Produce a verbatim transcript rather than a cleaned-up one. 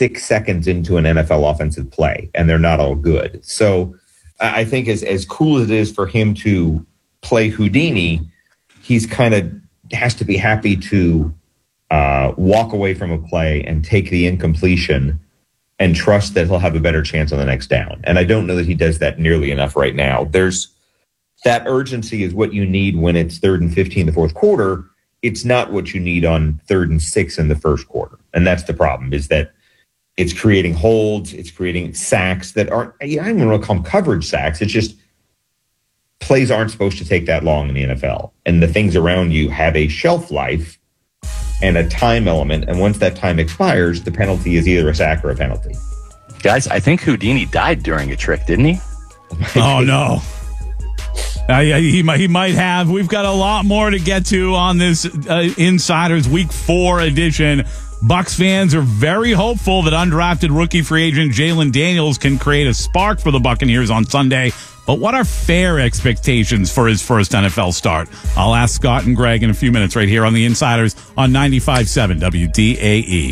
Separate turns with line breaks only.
six seconds into an N F L offensive play, and they're not all good. So I think as, as cool as it is for him to play Houdini, he's kind of has to be happy to uh, walk away from a play and take the incompletion and trust that he'll have a better chance on the next down. And I don't know that he does that nearly enough right now. There's that urgency is what you need when it's third and fifteen in the fourth quarter. It's not what you need on third and six in the first quarter. And that's the problem, is that it's creating holds, it's creating sacks that aren't, I don't even want to call them coverage sacks. It's just plays aren't supposed to take that long in the N F L. And the things around you have a shelf life and a time element. And once that time expires, the penalty is either a sack or a penalty.
Guys, I think Houdini died during a trick, didn't he?
Oh, no. Uh, yeah, he might, he might have. We've got a lot more to get to on this uh, Insiders Week four edition. Bucs fans are very hopeful that undrafted rookie free agent Jalen Daniels can create a spark for the Buccaneers on Sunday. But what are fair expectations for his first N F L start? I'll ask Scott and Greg in a few minutes right here on the Insiders on ninety-five point seven W D A E.